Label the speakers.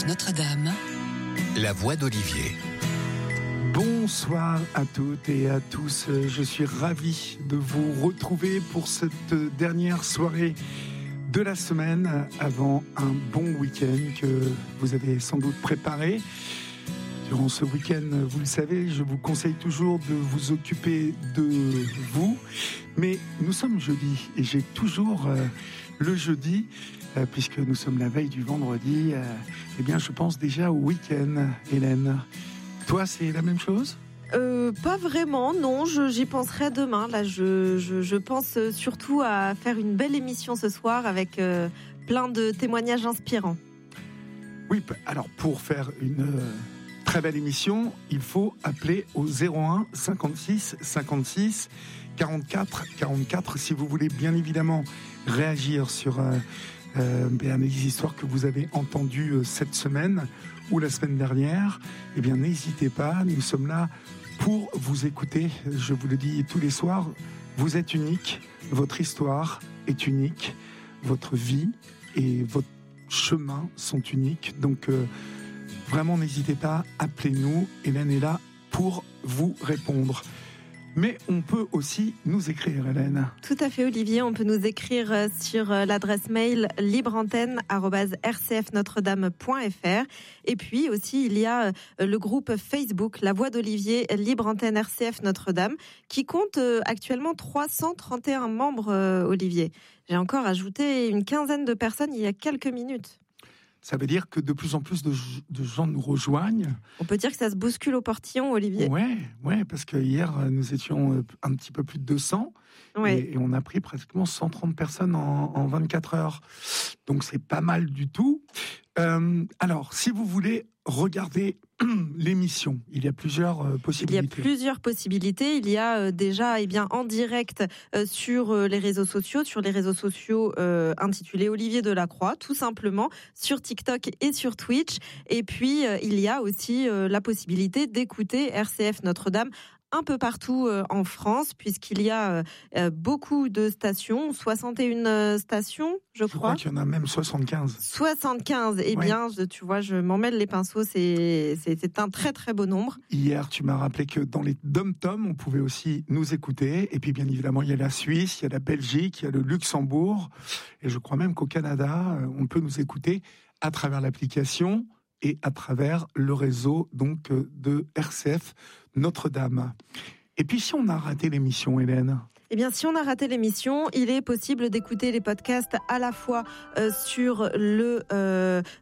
Speaker 1: RCF Notre-Dame, la voix d'Olivier.
Speaker 2: Bonsoir à toutes et à tous, je suis ravi de vous retrouver pour cette dernière soirée de la semaine avant un bon week-end que vous avez sans doute préparé. Durant ce week-end, vous le savez, je vous conseille toujours de vous occuper de vous, mais nous sommes jeudi et j'ai toujours le jeudi, puisque nous sommes la veille du vendredi, eh bien je pense déjà au week-end, Hélène. Toi, c'est la même chose ?
Speaker 3: Pas vraiment, non, j'y penserai demain. Là, je pense surtout à faire une belle émission ce soir avec plein de témoignages inspirants.
Speaker 2: Oui, alors pour faire une très belle émission, il faut appeler au 01 56 56 44 44 si vous voulez bien évidemment réagir sur les histoires que vous avez entendues cette semaine ou la semaine dernière. Eh bien, n'hésitez pas, nous sommes là pour vous écouter. Je vous le dis tous les soirs, vous êtes unique, votre histoire est unique, votre vie et votre chemin sont uniques. Donc, vraiment, n'hésitez pas, appelez-nous. Hélène est là pour vous répondre. Mais on peut aussi nous écrire, Hélène.
Speaker 3: Tout à fait, Olivier. On peut nous écrire sur l'adresse mail libreantenne@rcfnotredame.fr. Et puis aussi, il y a le groupe Facebook La Voix d'Olivier, Libre Antenne RCF Notre-Dame, qui compte actuellement 331 membres, Olivier. J'ai encore ajouté une quinzaine de personnes il y a quelques minutes.
Speaker 2: Ça veut dire que de plus en plus de gens nous rejoignent.
Speaker 3: On peut dire que ça se bouscule au portillon, Olivier.
Speaker 2: Ouais, parce que hier, nous étions un petit peu plus de 200. Ouais. Et on a pris pratiquement 130 personnes en 24 heures. Donc, c'est pas mal du tout. Alors, si vous voulez regarder l'émission, il y a plusieurs possibilités.
Speaker 3: Il y a plusieurs possibilités. Il y a déjà en direct sur les réseaux sociaux intitulés Olivier Delacroix, tout simplement, sur TikTok et sur Twitch. Et puis, il y a aussi la possibilité d'écouter RCF Notre-Dame un peu partout en France, puisqu'il y a beaucoup de stations, 61 stations, je crois.
Speaker 2: Je crois qu'il y en a même 75.
Speaker 3: 75, bien, tu vois, je m'en mêle les pinceaux, c'est un très très beau nombre.
Speaker 2: Hier, tu m'as rappelé que dans les dom-toms, on pouvait aussi nous écouter. Et puis, bien évidemment, il y a la Suisse, il y a la Belgique, il y a le Luxembourg. Et je crois même qu'au Canada, on peut nous écouter à travers l'application et à travers le réseau donc de RCF Notre-Dame. Et puis si on a raté l'émission, Hélène ?
Speaker 3: Eh bien, si on a raté l'émission, il est possible d'écouter les podcasts à la fois sur le